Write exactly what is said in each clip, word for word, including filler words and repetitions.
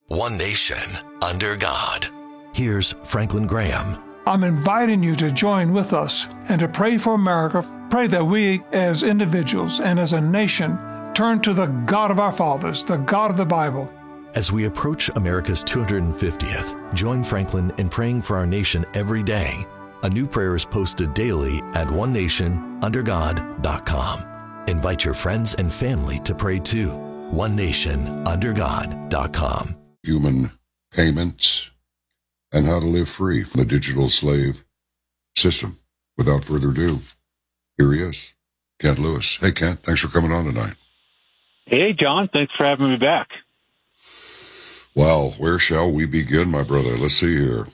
One nation under God. Here's Franklin Graham. I'm inviting you to join with us and to pray for America. Pray that we as individuals and as a nation turn to the God of our fathers, the God of the Bible. As we approach America's two hundred fiftieth, join Franklin in praying for our nation every day. A new prayer is posted daily at one nation under god dot com. Invite your friends and family to pray too. one nation under god dot com. Human payments and how to live free from the digital slave system. Without further ado, here he is, Kent Lewis. Hey, Kent, thanks for coming on tonight. Hey, John, thanks for having me back. Wow, where shall we begin, my brother? Let's see here.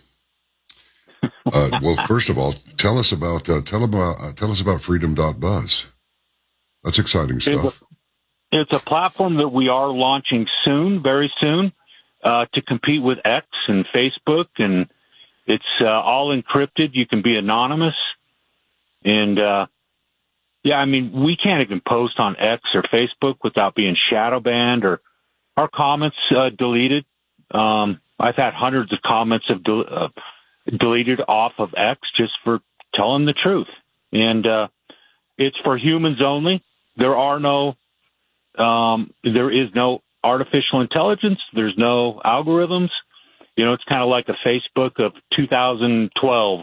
Uh, well, first of all, tell us about uh, tell about uh, tell us about freedom dot buzz. That's exciting stuff. It's a, it's a platform that we are launching soon, very soon. Uh, to compete with X and Facebook, and it's uh, all encrypted. You can be anonymous. And, uh, yeah, I mean, we can't even post on X or Facebook without being shadow banned or our comments uh, deleted. Um, I've had hundreds of comments of del- uh, deleted off of X just for telling the truth. And uh, it's for humans only. There are no, um, there is no artificial intelligence. There's no algorithms. You know, it's kind of like a Facebook of two thousand twelve.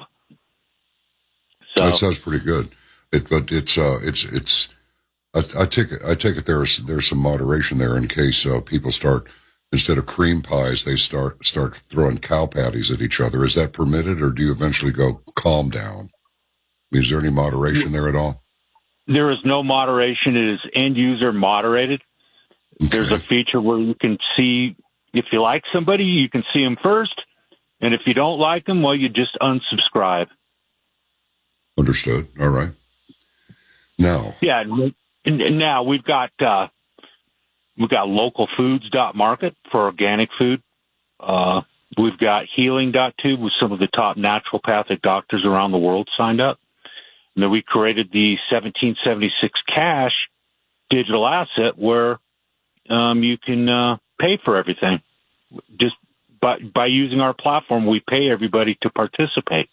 So that sounds pretty good. It, but it's uh, it's it's. I, I take it. I take it. There's there's some moderation there in case uh, people start, instead of cream pies, they start start throwing cow patties at each other. Is that permitted, or do you eventually go calm down? I mean, is there any moderation there at all? There is no moderation. It is end user moderated. Okay. There's a feature where you can see, if you like somebody, you can see them first. And if you don't like them, well, you just unsubscribe. Understood. All right. Now. Yeah. And now we've got, uh, we've got local foods dot market for organic food. Uh, we've got healing dot tube with some of the top naturopathic doctors around the world signed up. And then we created the seventeen seventy-six cash digital asset where Um, you can uh, pay for everything. Just by by using our platform, we pay everybody to participate.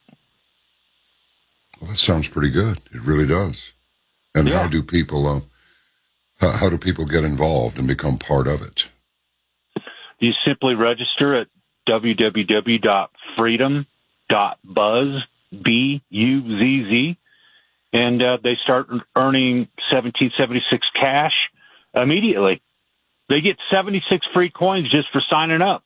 Well, that sounds pretty good. It really does. And yeah. how do people uh, how, how do people get involved and become part of it? You simply register at w w w dot freedom dot buzz, B U Z Z, and uh, they start earning seventeen seventy-six cash immediately. They get seventy-six free coins just for signing up.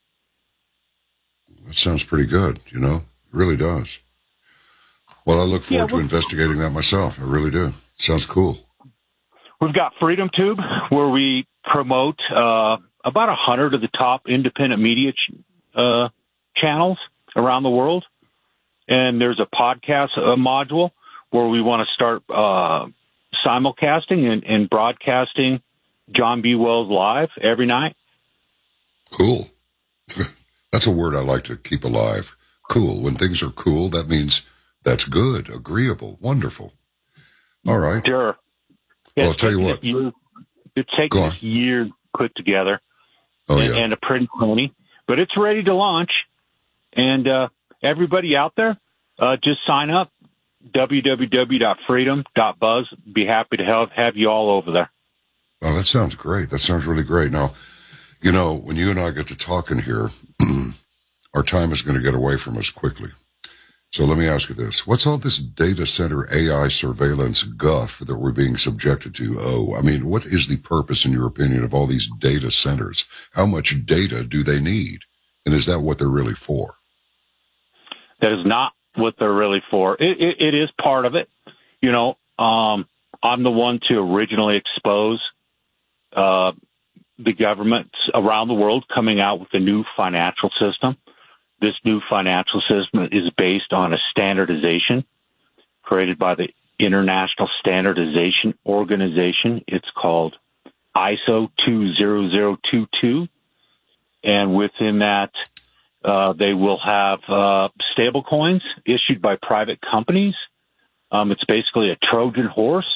That sounds pretty good, you know? It really does. Well, I look forward yeah, to investigating that myself. I really do. It sounds cool. We've got Freedom Tube, where we promote uh, about a hundred of the top independent media ch- uh, channels around the world. And there's a podcast uh, module where we want to start uh, simulcasting and, and broadcasting John B. Wells Live every night. Cool. That's a word I like to keep alive. Cool. When things are cool, that means that's good, agreeable, wonderful. All right. Sure. Well, I'll tell you what. Year, it takes us years to put together oh, and, yeah. and a pretty pony, but it's ready to launch. And uh, everybody out there, uh, just sign up, w w w dot freedom dot buzz. Be happy to have, have you all over there. Oh, that sounds great. That sounds really great. Now, you know, when you and I get to talking here, our time is going to get away from us quickly. So let me ask you this. What's all this data center A I surveillance guff that we're being subjected to? Oh, I mean, what is the purpose, in your opinion, of all these data centers? How much data do they need? And is that what they're really for? That is not what they're really for. It, it, it is part of it. You know, um, I'm the one to originally expose uh, the governments around the world coming out with a new financial system. This new financial system is based on a standardization created by the International Standardization Organization. It's called I S O two thousand twenty-two. And within that, uh, they will have uh, stable coins issued by private companies. Um, it's basically a Trojan horse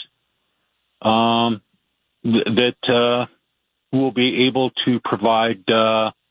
um, th- that uh, will be able to provide uh,